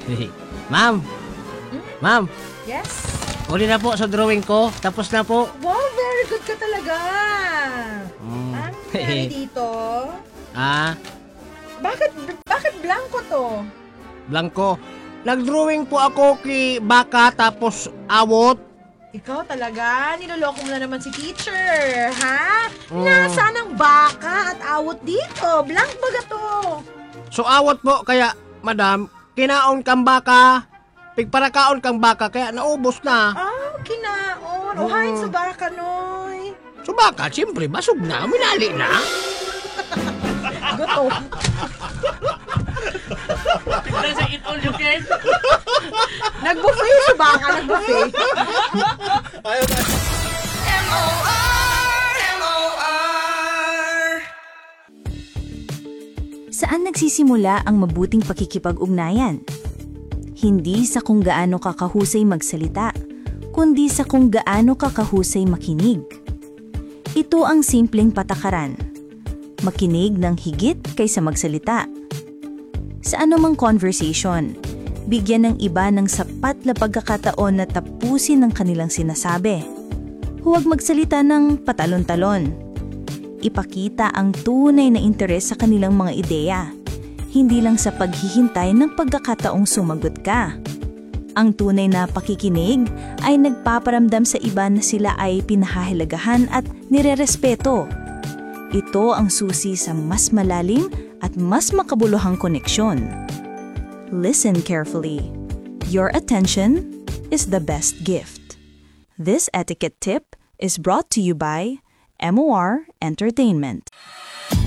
Ma'am! Ma'am! Yes? Uli na po sa drawing ko. Tapos na po. Wow, very good ka talaga. Ano nangyari dito? Bakit blanco to? Blanco. Nag-drawing po ako kay baka tapos awot. Ikaw talaga, niloloko mo na naman si teacher, ha? Nasaan ang baka at awot dito? Blank baga to. So awot po, kaya madam, kinaon kang baka. Pigparakaon kang baka, kaya naubos na. Kinaon. O hain sa baka, noy. So baka, siyempre, basog na, minali na. Gutom. Tignan sa eat all you can. Nag-buffet sa baka, nag-buffet. Saan nagsisimula ang mabuting pakikipag-ugnayan? Hindi sa kung gaano ka kahusay magsalita, kundi sa kung gaano ka kahusay makinig. Ito ang simpleng patakaran. Makinig ng higit kaysa magsalita. Sa anumang conversation, bigyan ng iba ng sapat na pagkakataon na tapusin ang kanilang sinasabi. Huwag magsalita ng patalon-talon. Ipakita ang tunay na interes sa kanilang mga ideya, hindi lang sa paghihintay ng pagkakataong sumagot ka. Ang tunay na pakikinig ay nagpaparamdam sa iba na sila ay pinahahalagahan at nirerespeto. Ito ang susi sa mas malalim at mas makabuluhang koneksyon. Listen carefully. Your attention is the best gift. This etiquette tip is brought to you by MOR Entertainment.